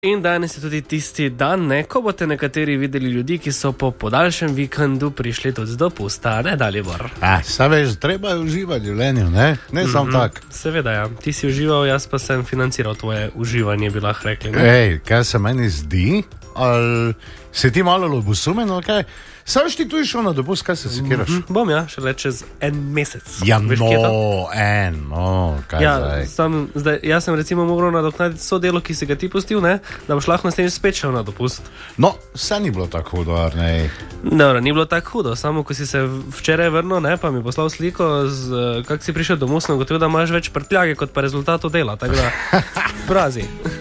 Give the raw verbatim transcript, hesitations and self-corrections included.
In danes je tudi tisti dan, ne, ko boste nekateri videli ljudi, ki so po podaljšem vikendu prišli tudi z dopusta, ne Dalibor. Ah, veš, treba je uživati v življenju, ne, ne mm-hmm. samo tak. Seveda, ja. Ti si užival, jaz pa sem financiral tvoje uživanje, bi lahko rekli. Ne? Ej, kaj se meni zdi? Ali si ti malo lobusumen, ali kaj? Sam ti tu išel na dopust, kaj se sekiraš? Mm-hmm. Bom ja, šele čez en mesec. Ja, veš, no, en, no, kaj ja, zdaj? Sam, zdaj? Jaz sem recimo moral nadoknaditi so delo, ki si ga ti pustil, ne? Da boš lahko naslednjič spet šel na dopust. No, vse ni bilo tako hudo, ne? No, ni bilo tako hudo, samo ko si se včeraj vrnil, ne, pa mi poslal sliko, z, kak si prišel domov, sem ugotovil, da imaš več prtljage kot pa rezultatov dela, tako da brazi.